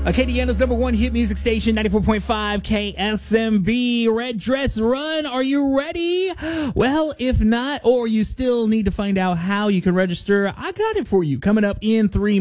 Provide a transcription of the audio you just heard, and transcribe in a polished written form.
Acadiana's number one hit music station, 94.5 KSMB. Red Dress Run. Are you ready? Well, if not, or you still need to find out how you can register, I got it for you. Coming up in 3